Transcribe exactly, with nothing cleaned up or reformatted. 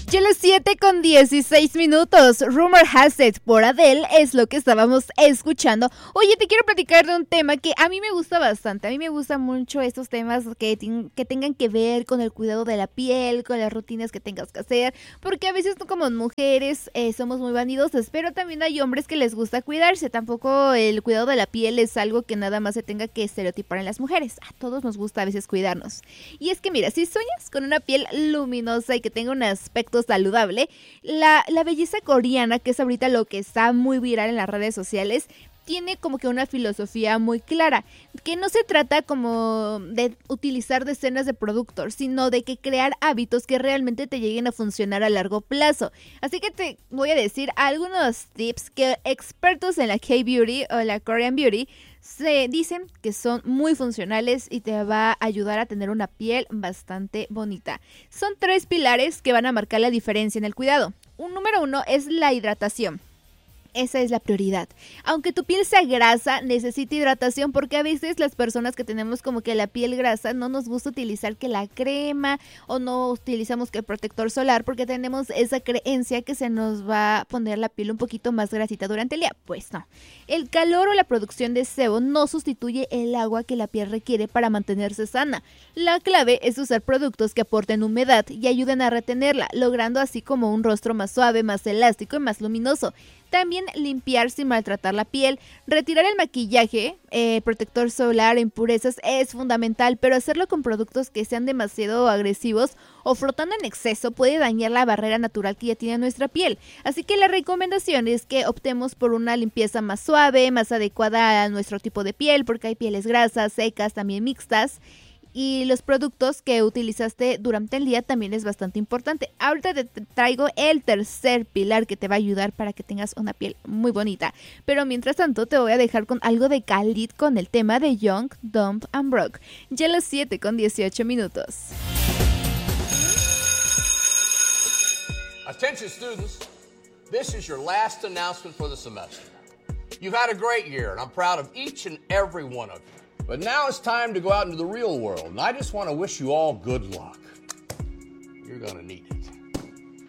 Ya las siete con dieciséis minutos. Rumor Has It por Adele es lo que estábamos escuchando. Oye, te quiero platicar de un tema que a mí me gusta bastante. A mí me gustan mucho estos temas que, que tengan que ver con el cuidado de la piel, con las rutinas que tengas que hacer. Porque a veces como mujeres eh, somos muy vanidosas, pero también hay hombres que les gusta cuidarse. Tampoco el cuidado de la piel es algo que nada más se tenga que estereotipar en las mujeres. A todos nos gusta a veces cuidarnos. Y es que mira, si sueñas con una piel luminosa y que tenga un aspecto saludable, la, la belleza coreana, que es ahorita lo que está muy viral en las redes sociales, tiene como que una filosofía muy clara, que no se trata como de utilizar decenas de productos, sino de que crear hábitos que realmente te lleguen a funcionar a largo plazo. Así que te voy a decir algunos tips que expertos en la K-Beauty o la Korean Beauty se dicen que son muy funcionales y te va a ayudar a tener una piel bastante bonita. Son tres pilares que van a marcar la diferencia en el cuidado. Un número uno es la hidratación. Esa es la prioridad. Aunque tu piel sea grasa, necesita hidratación porque a veces las personas que tenemos como que la piel grasa no nos gusta utilizar que la crema o no utilizamos que el protector solar porque tenemos esa creencia que se nos va a poner la piel un poquito más grasita durante el día. Pues no. El calor o la producción de sebo no sustituye el agua que la piel requiere para mantenerse sana. La clave es usar productos que aporten humedad y ayuden a retenerla, logrando así como un rostro más suave, más elástico y más luminoso. También limpiar sin maltratar la piel, retirar el maquillaje, eh, protector solar, impurezas es fundamental, pero hacerlo con productos que sean demasiado agresivos o frotando en exceso puede dañar la barrera natural que ya tiene nuestra piel. Así que la recomendación es que optemos por una limpieza más suave, más adecuada a nuestro tipo de piel, porque hay pieles grasas, secas, también mixtas. Y los productos que utilizaste durante el día también es bastante importante. Ahorita te traigo el tercer pilar que te va a ayudar para que tengas una piel muy bonita. Pero mientras tanto te voy a dejar con algo de Khalid con el tema de Young, Dumb and Broke. Ya las siete con dieciocho minutos. Attention students, this is your last announcement for the semester. You've had a great year and I'm proud of each and every one of you. But now it's time to go out into the real world, and I just want to wish you all good luck. You're going to need it.